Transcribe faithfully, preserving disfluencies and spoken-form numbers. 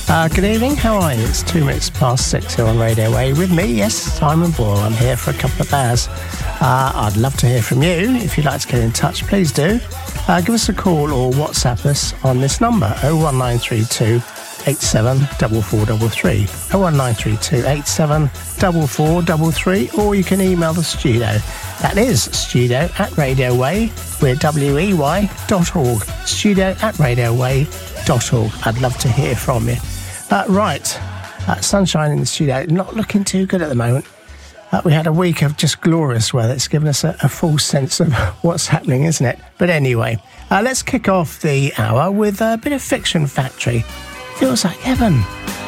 Uh, good evening, how are you? It's two minutes past six here on Radio Way with me, yes, Simon Boyle. I'm here for a couple of hours. Uh, I'd love to hear from you. If you'd like to get in touch, please do. Uh, give us a call or WhatsApp us on this number, oh one nine three two eight seven four four three three, oh one nine three two eight seven four four three three, or you can email the studio. That is studio at Radio Way, we're W E Y dot org, studio at Radio Way dot org. I'd love to hear from you. Uh, right, uh, sunshine in the studio, not looking too good at the moment. Uh, we had a week of just glorious weather. It's given us a, a full sense of what's happening, isn't it? But anyway, uh, let's kick off the hour with a bit of Fiction Factory. Feels like heaven.